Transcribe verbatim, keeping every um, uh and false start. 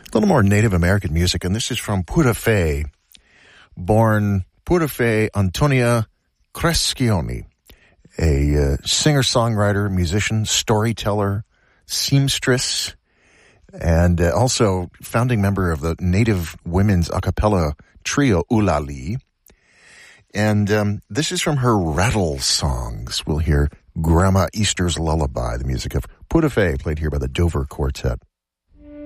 little more Native American music, and this is from Purafe, born Purafe Antonia Crescioni, a uh, singer-songwriter, musician, storyteller, seamstress, and uh, also founding member of the Native women's a cappella trio Ulali. And um, this is from her rattle songs. We'll hear Grandma Easter's Lullaby, the music of Purafe, played here by the Dover Quartet.